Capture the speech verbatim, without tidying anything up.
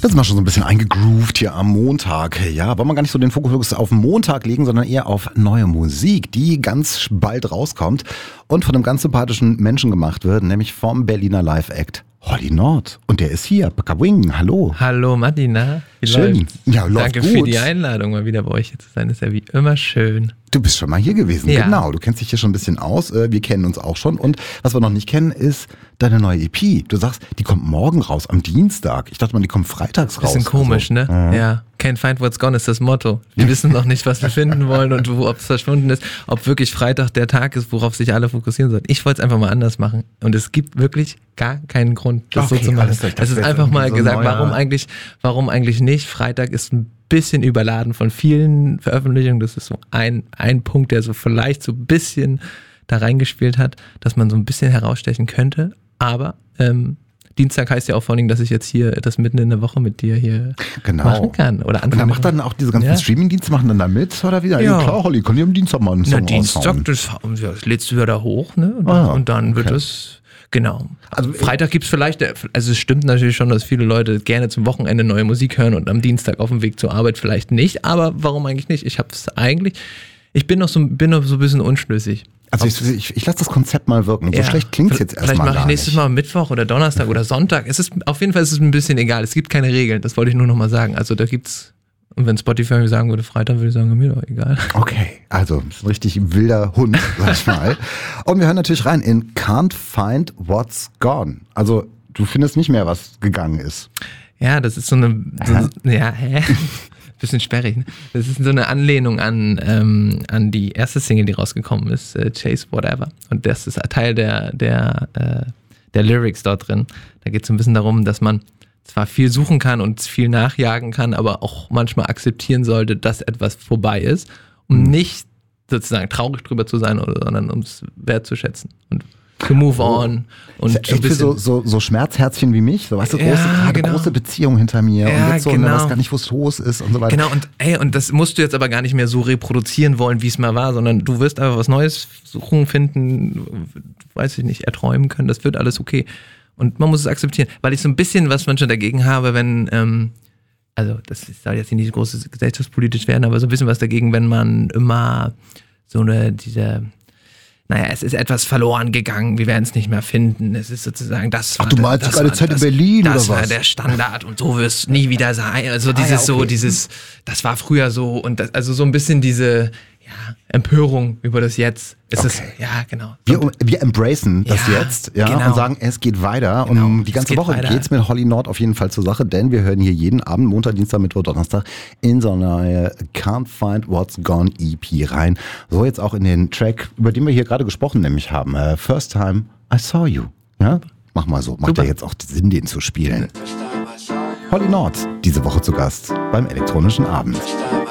Jetzt sind wir schon so ein bisschen eingegroovt hier am Montag. Ja, wollen wir gar nicht so den Fokus auf den Montag legen, sondern eher auf neue Musik, die ganz bald rauskommt und von einem ganz sympathischen Menschen gemacht wird, nämlich vom Berliner Live-Act Holly Nord. Und der ist hier, Bakawing, hallo. Hallo Martina, wie schön. läuft's? Ja, läuft Danke gut. für die Einladung, mal wieder bei euch hier zu sein, ist ja wie immer schön. Du bist schon mal hier gewesen, Ja. genau. Du kennst dich hier schon ein bisschen aus. Wir kennen uns auch schon. Und was wir noch nicht kennen, ist deine neue E P. Du sagst, die kommt morgen raus, am Dienstag. Ich dachte mal, die kommt freitags raus. Bisschen komisch, also, ne? Mhm. Ja. Can't find what's gone ist das Motto. Wir wissen noch nicht, was wir finden wollen und wo, ob es verschwunden ist, ob wirklich Freitag der Tag ist, worauf sich alle fokussieren sollen. Ich wollte es einfach mal anders machen. Und es gibt wirklich gar keinen Grund, das Okay, so zu machen. alles klar. Es ist Das einfach wäre mal so ein gesagt, neuer- warum eigentlich, warum eigentlich nicht? Freitag ist ein bisschen überladen von vielen Veröffentlichungen. Das ist so ein, ein Punkt, der so vielleicht so ein bisschen da reingespielt hat, dass man so ein bisschen herausstechen könnte. Aber ähm, Dienstag heißt ja auch vor allen Dingen, dass ich jetzt hier das mitten in der Woche mit dir hier Genau. machen kann. Oder Und dann anfangen. macht dann auch diese ganzen Ja. Streaming-Dienste, machen dann da mit, oder wieder? Ja. Ja, klar, Holly, kann die am Dienstag mal einen Na, Song Dienstag, raushauen. das, ja, das lädst du ja da hoch, ne? Und, Ah, und dann wird okay. es, genau. Also, Also Freitag gibt's vielleicht, also es stimmt natürlich schon, dass viele Leute gerne zum Wochenende neue Musik hören und am Dienstag auf dem Weg zur Arbeit vielleicht nicht, aber warum eigentlich nicht? Ich hab's eigentlich, ich bin noch so, bin noch so ein bisschen unschlüssig. Also ich, ich, ich lasse das Konzept mal wirken. So Ja. schlecht klingt es jetzt Vielleicht erstmal mache ich gar nächstes nicht. Mal Mittwoch oder Donnerstag oder Sonntag. Es ist, auf jeden Fall ist es ein bisschen egal. Es gibt keine Regeln. Das wollte ich nur noch mal sagen. Also da gibt's, und wenn Spotify mir sagen würde, Freitag, würde ich sagen, mir doch egal. Okay, also ist ein richtig wilder Hund, sag ich mal. Und wir hören natürlich rein in Can't Find What's Gone. Also du findest nicht mehr, was gegangen ist. Ja, das ist so eine, so, Hä? ja, hä? Bisschen sperrig, ne? Das ist so eine Anlehnung an, ähm, an die erste Single, die rausgekommen ist, äh, Chase Whatever. Und das ist Teil der, der, äh, der Lyrics dort drin. Da geht es so ein bisschen darum, dass man zwar viel suchen kann und viel nachjagen kann, aber auch manchmal akzeptieren sollte, dass etwas vorbei ist, um Mhm. nicht sozusagen traurig drüber zu sein, oder, sondern um es wertzuschätzen und to move on. Und Ist ja so ein echt für so, so, so Schmerzherzchen wie mich, so weißt du, große, Ja, gerade genau. große Beziehung hinter mir Ja, und jetzt so, ne, genau. was gar nicht, wo es los ist und so weiter. Genau, und ey, und das musst du jetzt aber gar nicht mehr so reproduzieren wollen, wie es mal war, sondern du wirst einfach was Neues suchen, finden, weiß ich nicht, erträumen können, das wird alles okay. Und man muss es akzeptieren, weil ich so ein bisschen was manchmal dagegen habe, wenn, ähm, also das soll jetzt nicht groß gesellschaftspolitisch werden, aber so ein bisschen was dagegen, wenn man immer so eine, diese, naja, es ist etwas verloren gegangen, wir werden es nicht mehr finden. Es ist sozusagen das. Ach, war du der- meinst das die geile war Zeit in das- Berlin Das oder war was? der Standard und so wirst es nie wieder sein. Also dieses Ah, ja, so, okay. dieses, das war früher so und das, also so ein bisschen diese ja, Empörung über das Jetzt. Es ist, Okay. ja, genau. Wir, wir embracen das Ja, jetzt, ja, genau. und sagen, es geht weiter. Genau, Und die es ganze geht Woche weiter. geht's mit Holly Nord auf jeden Fall zur Sache, denn wir hören hier jeden Abend, Montag, Dienstag, Mittwoch, Donnerstag, in so eine Can't Find What's Gone E P rein. So jetzt auch in den Track, über den wir hier gerade gesprochen nämlich haben. Äh, First Time I Saw You. Ja? Mach mal so. Macht Super. ja jetzt auch Sinn, den zu spielen. Holly Nord, diese Woche zu Gast beim Elektronischen Abend.